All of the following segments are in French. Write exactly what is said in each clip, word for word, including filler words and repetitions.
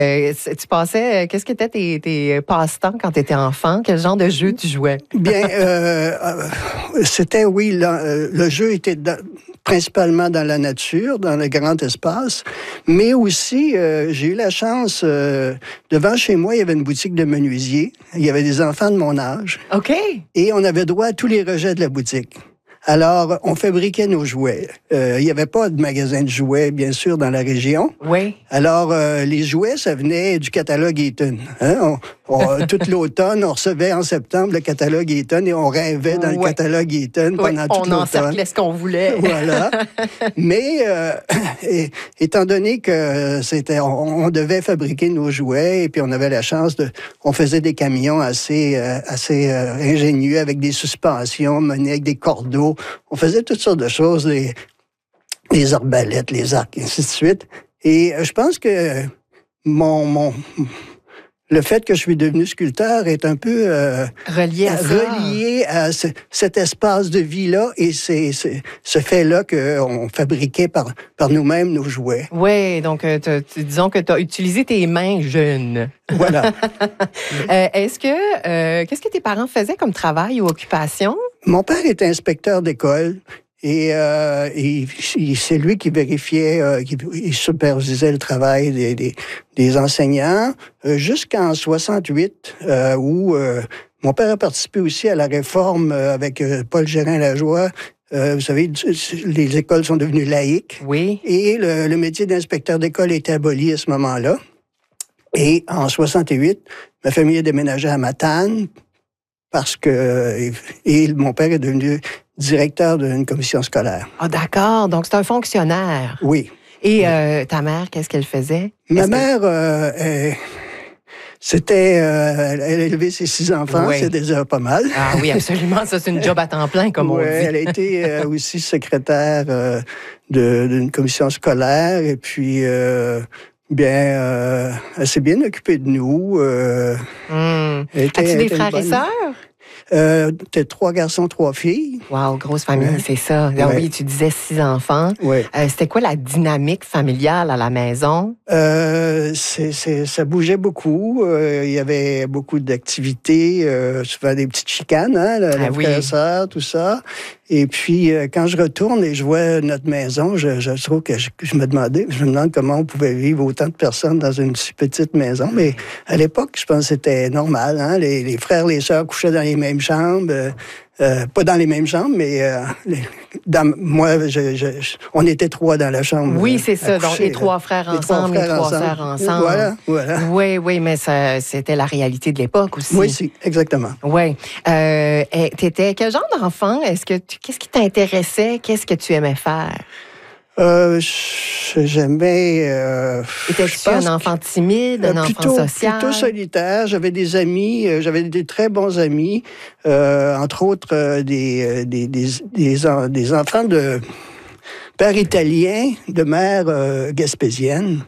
Euh, tu passais, qu'est-ce que étaient tes, tes passe-temps quand tu étais enfant? Quel genre de jeu tu jouais? Bien, euh, euh, c'était, oui, le, le jeu était dans, principalement dans la nature, dans le grand espace, mais aussi, euh, j'ai eu la chance, euh, devant chez moi, il y avait une boutique de menuisier. Il y avait des enfants de mon âge. OK. Et on avait droit à tous les rejets de la boutique. Alors, on fabriquait nos jouets. Euh, il n'y avait pas de magasin de jouets, bien sûr, dans la région. Oui. Alors, euh, les jouets, ça venait du catalogue Eaton. Hein? On, on, toute l'automne, on recevait en septembre le catalogue Eaton et on rêvait dans ouais. le catalogue Eaton pendant ouais, toute l'automne. On encerclait ce qu'on voulait. Voilà. Mais, euh, et, étant donné que c'était, on, on devait fabriquer nos jouets et puis on avait la chance de, on faisait des camions assez, euh, assez euh, ingénieux avec des suspensions menés avec des cordeaux. On faisait toutes sortes de choses, les, les arbalètes, les arcs, et ainsi de suite. Et je pense que mon, mon, le fait que je suis devenu sculpteur est un peu euh, relié à, relié à ce, cet espace de vie-là et c'est, c'est, ce fait-là qu'on fabriquait par, par nous-mêmes nos jouets. Oui, donc euh, disons que tu as utilisé tes mains jeunes. Voilà. euh, est-ce que, euh, qu'est-ce que tes parents faisaient comme travail ou occupation? Mon père était inspecteur d'école. Et, euh, et, et c'est lui qui vérifiait, euh, qui il supervisait le travail des, des, des enseignants euh, jusqu'en soixante-huit, euh, où euh, mon père a participé aussi à la réforme euh, avec euh, Paul Gérin-Lajoie. Euh, vous savez, les écoles sont devenues laïques. Oui. Et le, le métier d'inspecteur d'école était aboli à ce moment-là. Et en soixante-huit, ma famille a déménagé à Matane parce que et, et mon père est devenu directeur d'une commission scolaire. Ah, oh, d'accord. Donc, c'est un fonctionnaire. Oui. Et euh, ta mère, qu'est-ce qu'elle faisait? Ma Est-ce mère, que... euh, elle, c'était... Euh, elle a élevé ses six enfants, oui. C'est déjà pas mal. Ah oui, absolument. Ça, c'est une job à temps plein, comme ouais, on dit. Elle a été euh, aussi secrétaire euh, de, d'une commission scolaire. Et puis, euh, bien, euh, elle s'est bien occupée de nous. Euh, mmh. Était, As-tu des frères bonne... et sœurs? Euh, t'es trois garçons, trois filles. Wow, grosse famille, ouais. C'est ça. Ouais. Oui, tu disais six enfants. Ouais. Euh, c'était quoi la dynamique familiale à la maison? Euh, c'est, c'est, ça bougeait beaucoup. Euh, il y avait beaucoup d'activités, euh, souvent des petites chicanes, hein, la, ah, oui. frère et sœur, tout ça. Et puis, euh, quand je retourne et je vois notre maison, je, je trouve que je, je me demandais, je me demande comment on pouvait vivre autant de personnes dans une si petite maison. Mais à l'époque, je pense que c'était normal. Hein? Les, les frères, les sœurs couchaient dans les mêmes chambres. Euh, euh, pas dans les mêmes chambres, mais euh, les, dans, moi, je, je, je, on était trois dans la chambre. Oui, c'est ça. Coucher, donc, les trois frères les ensemble, trois les trois ensemble. sœurs ensemble. Voilà, voilà. Oui, oui, mais ça, c'était la réalité de l'époque aussi. Oui, si, exactement. Oui. Euh, t'étais quel genre d'enfant? Est-ce que tu, qu'est-ce qui t'intéressait? Qu'est-ce que tu aimais faire? Euh, j'aimais... Euh, Étais-tu un enfant timide, un euh, plutôt, enfant social? Plutôt solitaire. J'avais des amis, euh, j'avais des très bons amis, euh, entre autres euh, des, des, des, des, des enfants de père italien, de mère euh, gaspésienne.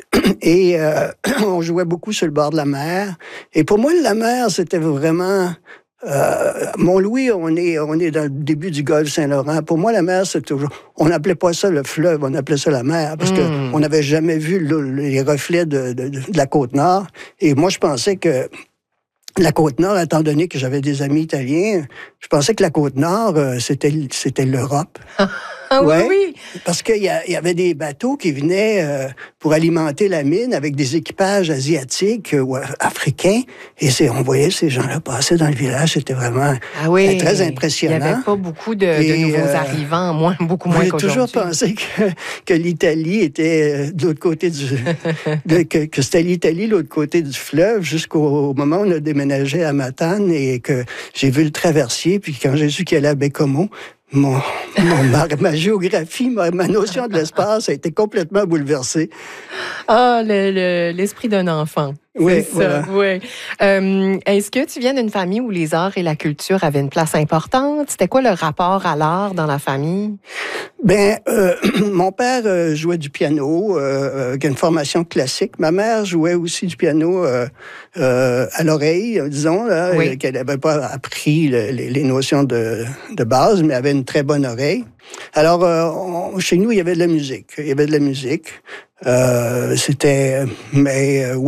Et euh, on jouait beaucoup sur le bord de la mer. Et pour moi, la mer, c'était vraiment... Euh, Mont-Louis, on est, on est dans le début du golfe Saint-Laurent. Pour moi, la mer, c'est toujours... On n'appelait pas ça le fleuve, on appelait ça la mer, parce mmh. qu'on n'avait jamais vu le, les reflets de, de, de la Côte-Nord. Et moi, je pensais que la Côte-Nord, étant donné que j'avais des amis italiens, je pensais que la Côte-Nord, euh, c'était, c'était l'Europe. Ah ouais, oui, oui. Parce qu'il y, y avait des bateaux qui venaient euh, pour alimenter la mine avec des équipages asiatiques ou euh, africains. Et c'est, on voyait ces gens-là passer dans le village. C'était vraiment ah oui, euh, très impressionnant. Il n'y avait pas beaucoup de, de nouveaux euh, arrivants, moins, beaucoup moins qu'aujourd'hui. J'ai toujours pensé que, que l'Italie était de l'autre côté du... de, que, que c'était l'Italie de l'autre côté du fleuve jusqu'au moment où on a déménagé à Matane et que j'ai vu le traversier. Puis quand j'ai su qu'il allait à Bécomo, Mon, mon, ma, ma géographie, ma, ma notion de l'espace a été complètement bouleversée. Ah, le, le, l'esprit d'un enfant. Oui, c'est ça, voilà. oui. Euh, est-ce que tu viens d'une famille où les arts et la culture avaient une place importante? C'était quoi le rapport à l'art dans la famille? Ben, euh, mon père euh, jouait du piano, euh, avec une formation classique. Ma mère jouait aussi du piano euh, euh, à l'oreille, disons, là, Oui. euh, qu'elle n'avait pas appris le, les, les notions de, de base, mais avait une très bonne oreille. Alors, euh, on, chez nous, il y avait de la musique. Il y avait de la musique. Euh, c'était, mais euh,